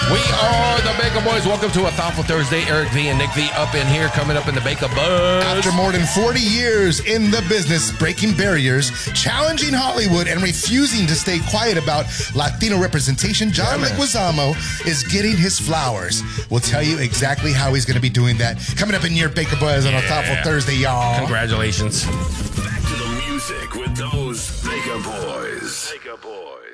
We are the Baker Boys. Welcome to a Thoughtful Thursday. Eric V and Nick V up in here, coming up in the Baker Buzz. After more than 40 years in the business, breaking barriers, challenging Hollywood, and refusing to stay quiet about Latino representation, John Leguizamo is getting his flowers. We'll tell you exactly how he's going to be doing that. Coming up in your Baker Buzz on a Thoughtful Thursday, y'all. Congratulations. Back to the music with those Baker Boys. Baker Boys.